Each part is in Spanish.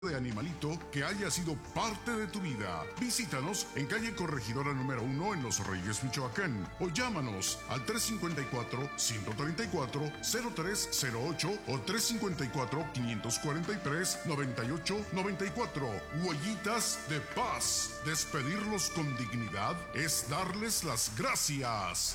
de animalito que haya sido parte de tu vida. Visítanos en calle Corregidora número 1 en Los Reyes, Michoacán, o llámanos al 354-134-0308 o 354-543-9894. Huellitas de paz. Despedirlos con dignidad es darles las gracias.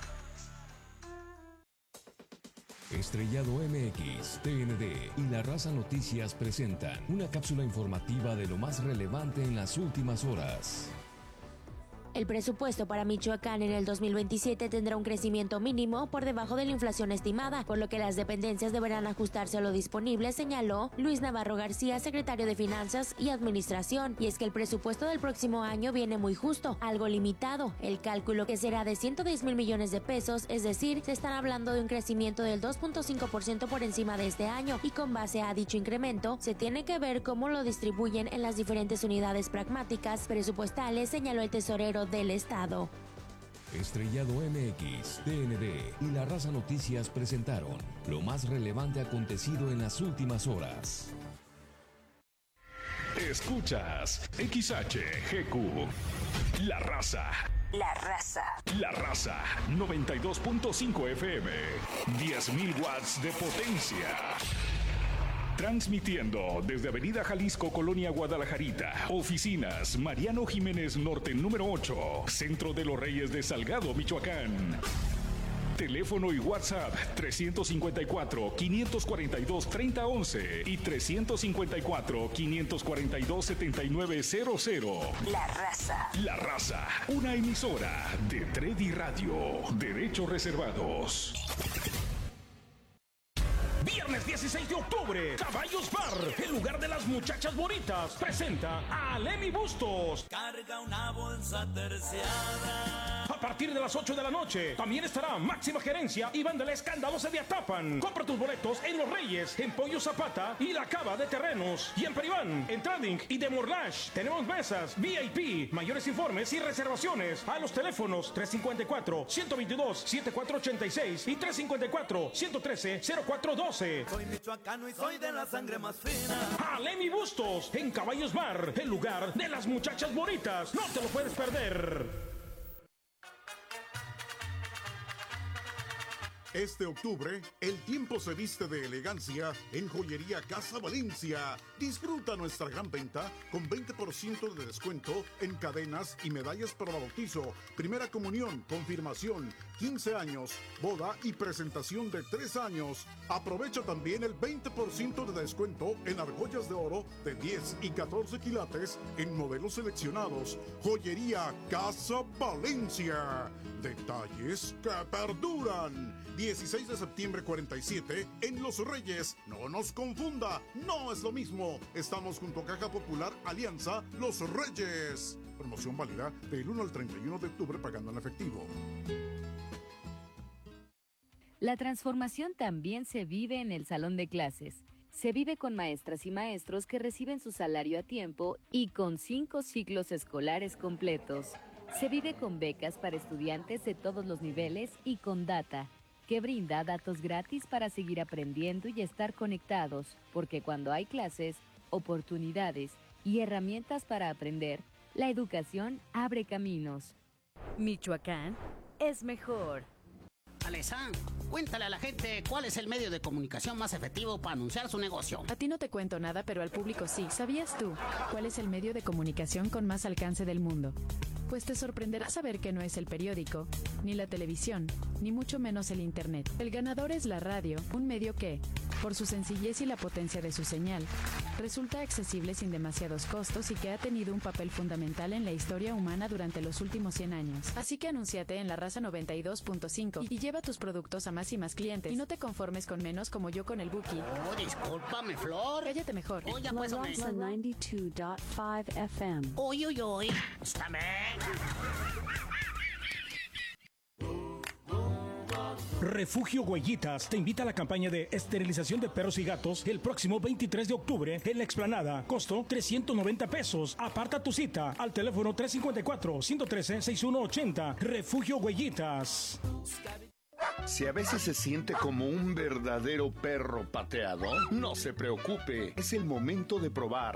Estrellado MX, TND y La Raza Noticias presentan una cápsula informativa de lo más relevante en las últimas horas. El presupuesto para Michoacán en el 2027 tendrá un crecimiento mínimo por debajo de la inflación estimada, por lo que las dependencias deberán ajustarse a lo disponible, señaló Luis Navarro García, secretario de Finanzas y Administración. Y es que el presupuesto del próximo año viene muy justo, algo limitado. El cálculo, que será de 110 mil millones de pesos, es decir, se están hablando de un crecimiento del 2.5% por encima de este año, y con base a dicho incremento, se tiene que ver cómo lo distribuyen en las diferentes unidades pragmáticas presupuestales, señaló el tesorero del Estado. Estrellado MX, TND y La Raza Noticias presentaron lo más relevante acontecido en las últimas horas. Escuchas XHGQ, La Raza. La Raza. La Raza, 92.5 FM, 10.000 watts de potencia. Transmitiendo desde Avenida Jalisco, Colonia Guadalajarita. Oficinas Mariano Jiménez Norte número 8, Centro de los Reyes de Salgado, Michoacán. Teléfono y WhatsApp 354-542-3011 y 354-542-7900. La Raza. La Raza, una emisora de Tredi Radio. Derechos reservados. Viernes 16 de octubre, Caballos Bar, el lugar de las muchachas bonitas, presenta a Lemmy Bustos. Carga una bolsa terciada. A partir de las 8 de la noche, también estará Máxima Gerencia y Banda La Escandalosa de Atapan. Compra tus boletos en Los Reyes, en Pollo Zapata y La Cava de Terrenos. Y en Peribán, en Trading y de Morlash. Tenemos mesas VIP, mayores informes y reservaciones a los teléfonos 354-122-7486 y 354-113-0412. Soy michoacano y soy de la sangre más fina. A Lemmy Bustos, en Caballos Bar, el lugar de las muchachas bonitas. No te lo puedes perder. Este octubre, el tiempo se viste de elegancia en Joyería Casa Valencia. Disfruta nuestra gran venta con 20% de descuento en cadenas y medallas para bautizo, primera comunión, confirmación, 15 años, boda y presentación de 3 años. Aprovecha también el 20% de descuento en argollas de oro de 10 y 14 quilates en modelos seleccionados. Joyería Casa Valencia. Detalles que perduran. 16 de septiembre 47 en Los Reyes. No nos confunda, no es lo mismo. Estamos junto a Caja Popular Alianza Los Reyes. Promoción válida del 1 al 31 de octubre pagando en efectivo. La transformación también se vive en el salón de clases. Se vive con maestras y maestros que reciben su salario a tiempo y con 5 ciclos escolares completos. Se vive con becas para estudiantes de todos los niveles y con Data, que brinda datos gratis para seguir aprendiendo y estar conectados, porque cuando hay clases, oportunidades y herramientas para aprender, la educación abre caminos. Michoacán es mejor. Alessandro, cuéntale a la gente cuál es el medio de comunicación más efectivo para anunciar su negocio. A ti no te cuento nada, pero al público sí. ¿Sabías tú cuál es el medio de comunicación con más alcance del mundo? Pues te sorprenderá saber que no es el periódico, ni la televisión, ni mucho menos el internet. El ganador es la radio, un medio que, por su sencillez y la potencia de su señal, resulta accesible sin demasiados costos y que ha tenido un papel fundamental en la historia humana durante los últimos 100 años. Así que anúnciate en La Raza 92.5 y lleva tus productos a más y más clientes. Y no te conformes con menos como yo con el Buki. Oh, discúlpame, Flor. Cállate mejor. Oye, pues, La Raza 92.5 FM. Uy, uy, uy. Estáme. Refugio Huellitas te invita a la campaña de esterilización de perros y gatos el próximo 23 de octubre en la explanada. Costo 390 pesos. Aparta tu cita al teléfono 354-113-6180. Refugio Huellitas. Si a veces se siente como un verdadero perro pateado, no se preocupe, es el momento de probar